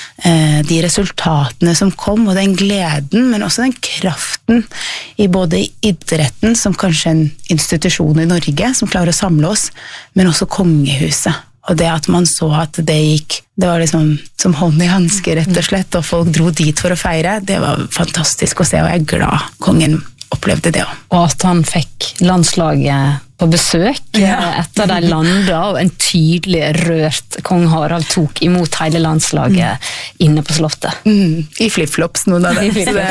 P: eh, de resultatene som kom, og den gleden, men også den kraften i både idretten, som kanskje en institusjon i Norge, som klarer å samle oss, men også kongehuset. Og det at man så at det gikk, det var liksom som hånd i hanske rett og slett, og folk dro dit for å feire, det var fantastisk å se, og jeg er glad kongen opplevde det også.
Q: Og at han fikk landslaget på besøk ja. etter de landet, og en tydelig rørt kong Harald tok imot hele landslaget mm. inne på slottet.
P: Mm. I flip-flops, noen av det.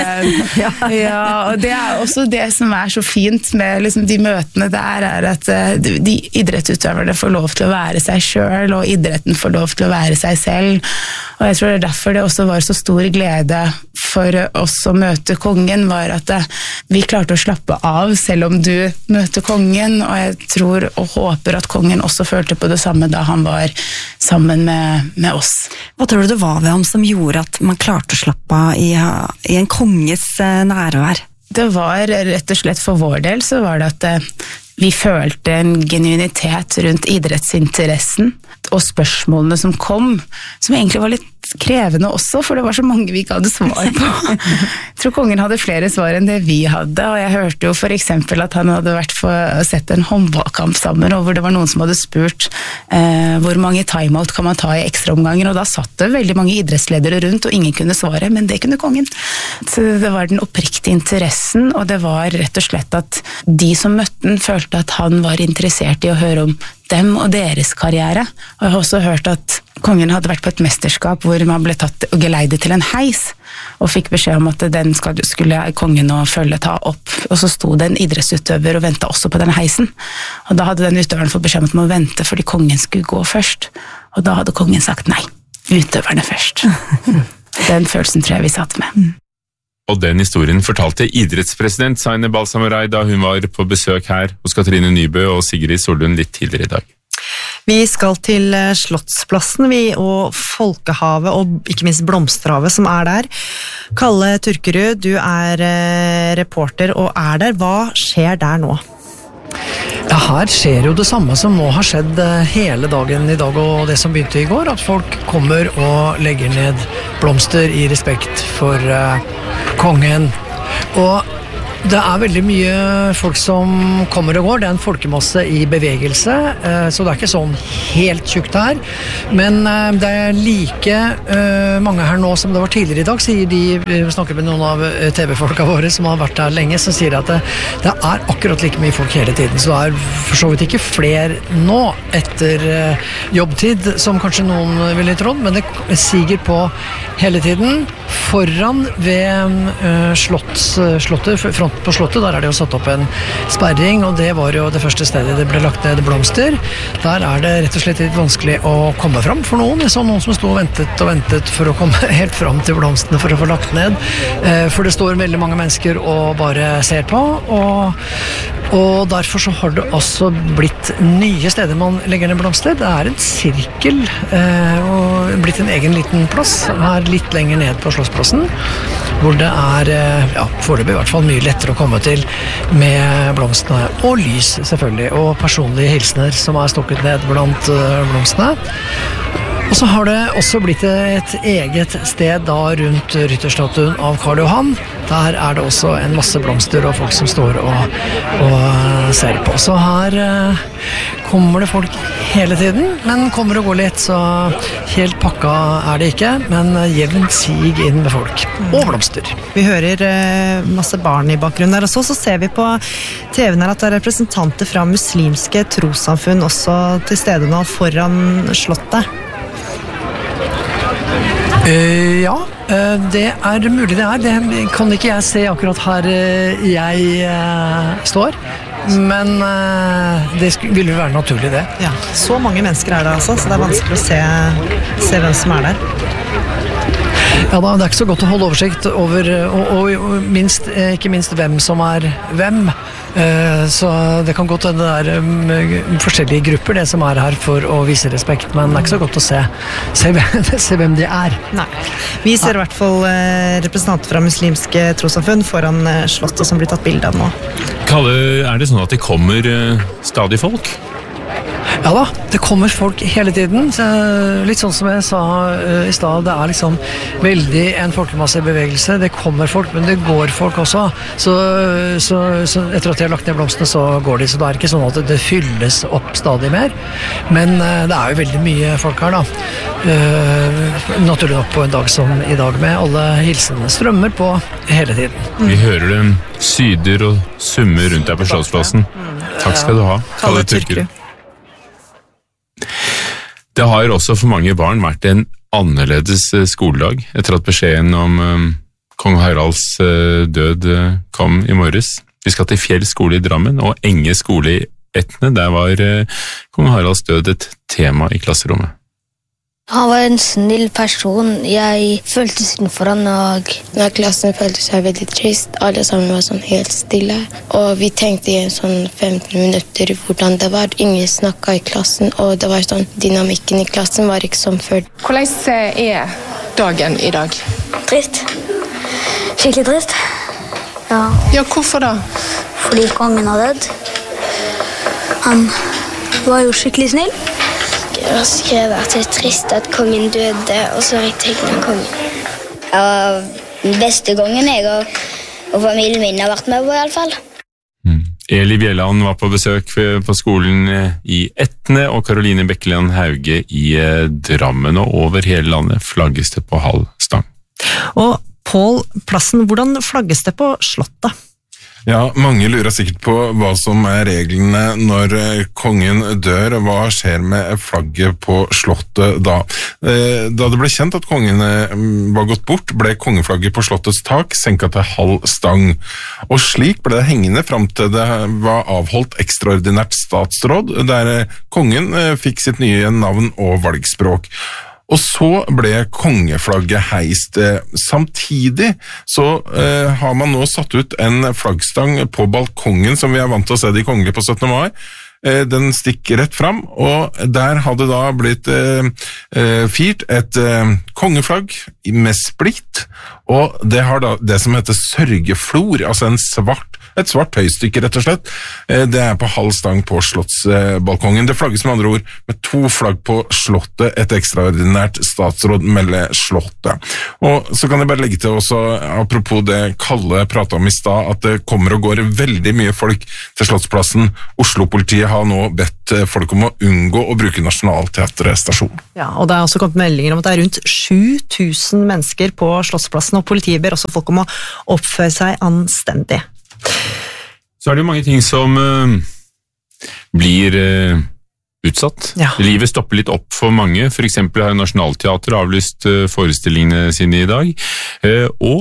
P: ja. ja, og det er også det som er så fint med liksom, de møtene der, er at uh, de idrettsutøverne får lov til å være seg selv, og idretten får lov til å være seg selv. Og jeg tror det er derfor det også var så stor glede for oss å møte kongen, var at uh, vi klarte å slappe av, selv om du møter kongen, og jeg tror og håper at kongen også følte på det samme da han var sammen med, med oss.
N: Hva tror du det var ved ham som gjorde at man klarte å slappe av i, i en konges nærvær?
P: Det var rett og slett for vår del, så var det at vi følte en genuinitet rundt idrettsinteressen, og spørsmålene som kom, som egentlig var litt krevende også, for det var så mange vi ikke hadde svar på. Jeg tror kongen hadde flere svar enn det vi hadde, og jeg hørte jo for eksempel at han hadde vært for å sette en håndballkamp sammen, og hvor det var noen som hadde spurt eh, hvor mange timeout kan man ta i ekstraomganger, og da satt det veldig mange idrettsledere rundt, og ingen kunne svare, men det kunne kongen. Så det var den oppriktige interessen, og det var rett og slett at de som møtte den følte at han var interessert i å høre om dem og deres karriere. Og jeg har også hørt at kongen hadde vært på et mesterskap hvor man ble tatt og geleidet til en heis, og fikk beskjed om at den skulle kongen og følget ta opp. Og så sto det en idrettsutøver og ventet også på den heisen. Og da hadde den utøveren fått beskjed om at man måtte vente fordi kongen skulle gå først. Og da hadde kongen sagt nei, utøverne først. Den følelsen tror jeg vi satt med.
A: Og den historien fortalte idrettspresident Zainab Al-Samarei da hun var på besøk her hos Katrine Nybø og Sigrid Sollund litt tidligere i dag.
N: Vi skal til Slottsplassen, vi, og Folkehavet, og ikke minst Blomsterhavet som er der. Kalle Turkerud, du er reporter og er der. Hva skjer der nå?
S: Ja, her skjer jo det samme som nå har skjedd hele dagen i dag, og det som begynte i går, at folk kommer og legger ned blomster i respekt for uh, kongen. Og det er veldig mye folk som kommer og går, det er en folkemasse i bevegelse, uh, så det er ikke sånn helt tjukt her, men uh, det er like uh, mange her nå som det var tidligere i dag, sier de, vi snakker med noen av T V-folka våre som har vært der lenge, som sier at det, det er akkurat like mye folk hele tiden, så det er for så vidt ikke flere nå etter uh, jobbtid, som kanskje noen ville trodd, men det siger på hele tiden. Foran ved uh, slotts, slottet, fronten på Slottet, der er det jo satt opp en sperring, og det var jo det første stedet det ble lagt ned blomster. Der er det rett og slett litt vanskelig å komme fram for noen. Det er noen som stod og ventet og ventet for å komme helt fram til blomstene for å få lagt ned. For det står veldig mange mennesker og bare ser på, og, og derfor så har det også blitt nye steder man legger ned blomster. Det er en sirkel og blitt en egen liten plass her litt lenger ned på Slottsplassen, hvor det er, ja, foreløpig i hvert fall mye lettere å komme til med blomstene, og lys selvfølgelig, og personlige hilsener som er stukket ned blant blomstene. Og så har det også blitt et eget sted da rundt rytterstatuen av Karl Johan. Der er det også en masse blomster og folk som står og, og ser på. Så her eh, kommer det folk hele tiden, men kommer og går litt, så helt pakka er det ikke, men jevn sig inn med folk. Og blomster.
N: Vi hører eh, masse barn i bakgrunnen der, og så, så ser vi på T V-en her at det er representanter fra muslimske trossamfunn også til stede nå foran Slottet.
S: Uh, ja, uh, det er mulig det er. Det kan ikke jeg se akkurat her uh, jeg uh, står. Men uh, det ville være naturlig det.
N: Ja, så mange mennesker er det altså, så det er vanskelig å se, se hvem som er der.
S: Ja da, det er ikke så godt å holde oversikt over, og, og, og minst, ikke minst hvem som er hvem. Så det kan godt hende det er forskjellige grupper det som er her for å vise respekt, men det er ikke så godt å se, se, se hvem de er.
N: Nei. Vi ser i hvert fall representanter fra muslimske trossamfunn foran Slottet som blir tatt bilde av nå.
A: Kalle, er det sånn at det kommer stadig folk?
S: Ja da, det kommer folk hele tiden. Så litt sånn som jeg sa uh, i stad, det er liksom veldig en folkemasse bevegelse. Det kommer folk, men det går folk også. Så, så, så etter at de har lagt ned blomstene, så går de. Så det er ikke sånn at det fylles opp stadig mer. Men uh, det er jo veldig mye folk her da. Uh, naturlig nok på en dag som i dag, med alle hilsene strømmer på hele tiden.
A: Vi hører dem syder og summer rundt der på Slottsplassen. Takk skal du ha, Kalle Tyrker. Det har også for mange barn vært en annerledes skoledag etter at beskjeden om um, kong Haralds uh, død uh, kom i morges. Vi skal til Fjell skole i Drammen og Enge skole i Etne. Der var uh, kong Haralds død et tema i klasserommet.
U: Han var en snill person. Jeg følte synd for han, og når klassen følte seg veldig trist, alle sammen var sånn helt stille. Og vi tenkte i en sånn femten minutter hvordan det var. Ingen snakket i klassen, og det var sånn, dynamikken i klassen var ikke som før.
V: Hvordan er dagen i dag?
U: Trist. Skikkelig trist. Ja.
V: Ja, hvorfor da?
U: Fordi kongen har dødd. Han var jo skikkelig snill. Jeg skrev at det er trist at kongen døde, og så har jeg tegnet kongen. Ja, den beste gangen jeg og, og familien min har vært med på i alle fall.
A: Mm. Eli Bjelland var på besøk på skolen i Etne, og Karoline Bekkeland Hauge i Drammen, og over hele landet flagges det på halv stang.
N: Og Pål Plassen, hvordan flagges det på Slottet?
I: Ja, mange lurer sikkert på hva som er reglene når kongen dør, og hva skjer med flagget på Slottet da. Da det ble kjent at kongen var gått bort, ble kongeflagget på Slottets tak senket til halv stang. Og slik ble det hengende frem til det var avholdt ekstraordinært statsråd, der kongen fikk sitt nye navn og valgspråk. Og så ble kongeflagget heist. Samtidig så eh, har man nå satt ut en flaggstang på balkongen, som vi er vant til å se de kongelige på syttende mai. Eh, den stikker rett fram, og der hadde da blitt eh, firt et eh, kongeflagg med splitt, og det har da det som heter sørgeflor, altså en svart Et svart tøystykke, rett og slett. Det er på halv stang på slottsbalkongen. Det flagges med andre ord med to flagg på Slottet, et ekstraordinært statsråd melder Slottet. Og så kan jeg bare legge til også, apropos det Kalle pratet om i stad, at det kommer og går veldig mye folk til Slottsplassen. Oslo-politiet har nå bedt folk om å unngå å bruke Nationaltheatret stasjon.
N: Ja, og det er også kommet meldinger om at det er rundt sju tusen mennesker på Slottsplassen, og politiet ber også folk om å oppføre seg anstendig.
A: Så er det jo mange ting som uh, blir uh, utsatt. Ja. Livet stopper litt opp for mange. For eksempel har Nationaltheatret avlyst uh, forestillingene sine i dag. Uh, og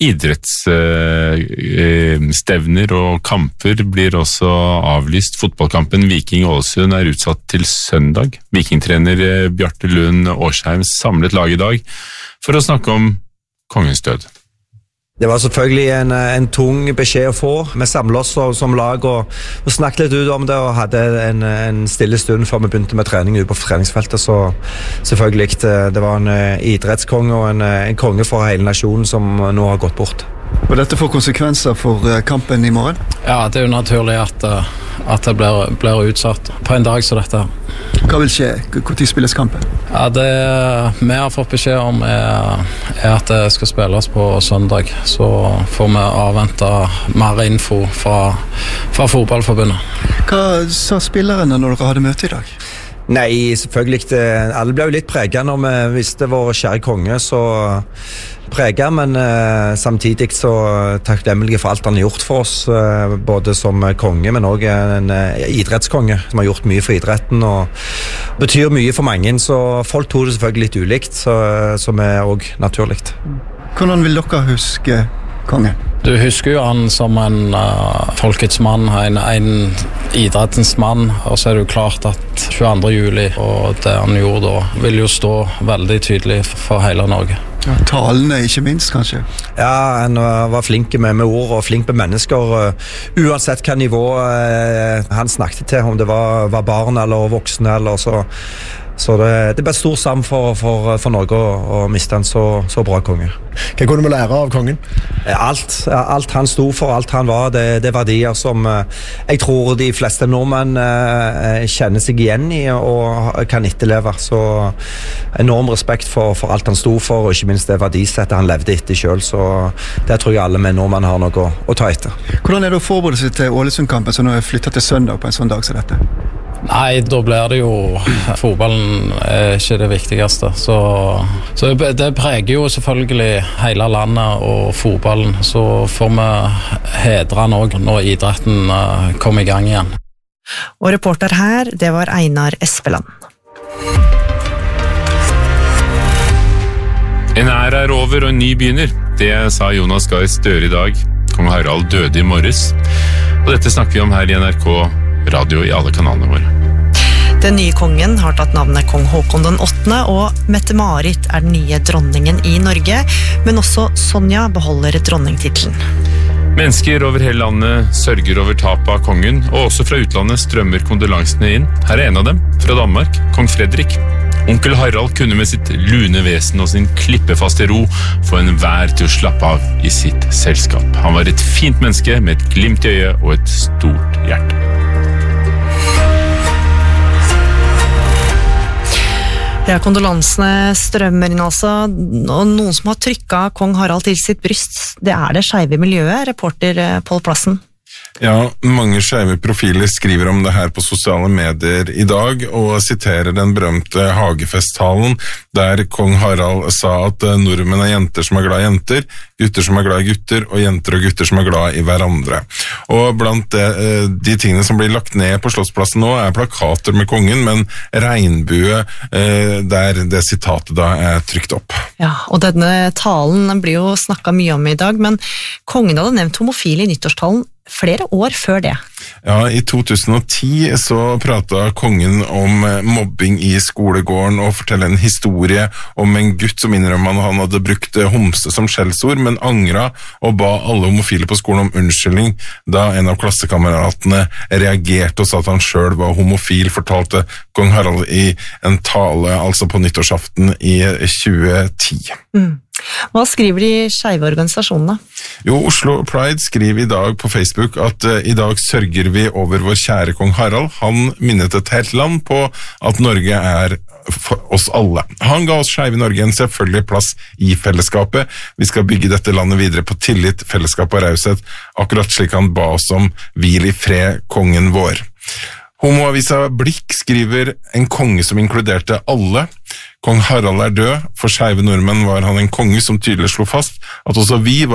A: idrettsstevner og kamper blir også avlyst. Fotballkampen Viking-Ålesund er utsatt til søndag. Vikingtrener Bjarte Lund Årsheim samlet lag i dag for å snakke om kongens død.
C: Det var selvfølgelig en, en tung beskjed å få. Vi samlet oss som lag og, og snakket litt ut om det og hadde en, en stille stund før vi begynte med trening ute på treningsfeltet. Så selvfølgelig, det, det var en idrettskonge og en, en konge for hele nasjonen som nå har gått bort.
T: Og dette får konsekvenser for kampen i morgen?
W: Ja, det er jo naturlig at, at det blir, blir utsatt på en dag som dette.
T: Hva vil skje? Hvor tid spilles kampen?
W: Ja, det vi har fått beskjed om er, er at det skal spilles på søndag. Så får vi avvente mer info fra, fra fotballforbundet.
T: Hva sa spillerne når dere hadde møte i dag?
C: Nei, selvfølgelig. Det, alle ble jo litt preget når vi visste vår kjære konge, så preget, men eh, samtidig så takknemlige for alt han har gjort for oss, eh, både som konge, men også en eh, idrettskonge som har gjort mye for idretten og betyr mye for mange, så folk tog det selvfølgelig litt ulikt, så, som er også naturlig.
T: Hvordan vil dere huske kongen?
W: Du husker jo han som en uh, folkets mann, en, en idrettens mann, og så er det jo klart at tjueandre juli og det han gjorde da vil jo stå veldig tydelig for hele Norge.
T: Ja, talene ikke minst, kanskje?
C: Ja, han var flink med, med ord og flink med mennesker, uh, uansett hva nivå uh, han snakket til, om det var, var barn eller voksne, eller så, så det, det ble stor sam for, for, for Norge å, å miste en så, så bra konge.
X: Hva kunne vi lære av kongen?
C: Alt, alt han sto for, alt han var, det, det er verdier som jeg tror de fleste nordmenn eh, kjenner seg igjen i og kan etterleve. Så enorm respekt for, for alt han sto for, og ikke minst det verdisettet han levde etter selv. Så det tror jeg alle med nordmenn har noe å, å ta etter.
T: Hvordan er det å forberede seg til Ålesund-kampen som nå er flyttet til søndag på en sånn dag som dette?
W: Nei, da blir det jo fotballen er ikke det viktigste. Så, så det preger jo selvfølgelig hele landet og fotballen. Så får vi hedre han også når idretten kommer i gang igjen.
N: Og reporter her, det var Einar Espeland.
A: En æra er over og en ny begynner. Det sa Jonas Gahr Støre i dag. Kong Harald døde i morges. Og dette snakker vi om her i N R K Radio i alle kanalene våre.
N: Den nye kongen har tatt navnet Kong Håkon den åttende, og Mette-Marit er den nye dronningen i Norge, men også Sonja beholder dronningtitlen.
A: Mennesker over hele landet sørger over tapet av kongen, og også fra utlandet strømmer kondolansene inn. Her er en av dem, fra Danmark, kong Fredrik. Onkel Harald kunne med sitt lune vesen og sin klippefaste ro få en hver til å slappe av i sitt selskap. Han var et fint menneske med et glimt i øyet og et stort hjerte.
N: Ja, kondolansene strømmer inn altså, og noen som har trykket kong Harald til sitt bryst, det er det skeive miljøet, reporter Pål Plassen.
I: Ja, mange skeive profiler skriver om det her på sosiale medier i dag, og siterer den berømte Hagefesttalen, der kong Harald sa at nordmenn er jenter som er glad i jenter, gutter som er glad i gutter, og jenter og gutter som er glad i hverandre. Og blant de, de tingene som blir lagt ned på Slottsplassen nå, er plakater med kongen, men regnbue der det sitatet da er trykt opp.
N: Ja, og denne talen blir jo snakket mye om i dag, men kongen hadde nevnt homofile i nyttårstalen flere år før det.
I: Ja, i to tusen og ti så pratet kongen om mobbing i skolegården og forteller en historie om en gutt som innrømmer at han hadde brukt homse som skjellsord, men angret og ba alle homofile på skolen om unnskyldning da en av klassekameratene reagerte og sa at han selv var homofil, fortalte kong Harald i en tale altså på nyttårsaften i tjue ti.
N: Mm. Hva skriver de skeive organisasjonene?
I: Jo, Oslo Pride skriver i dag på Facebook at uh, i dag sørger vi over vår kjære kong Harald. Han minnet et helt land på at Norge er for oss alle. Han ga oss skeive i Norge en selvfølgelig plass i fellesskapet. Vi skal bygge dette landet videre på tillit, fellesskap og raushet, akkurat slik han ba oss om. Hvil i fred, kongen vår. Homoavisa Blikk skriver en konge som inkluderte alle. Kong Harald er død. For skeive nordmenn var han en konge som tydelig slo fast at også vi var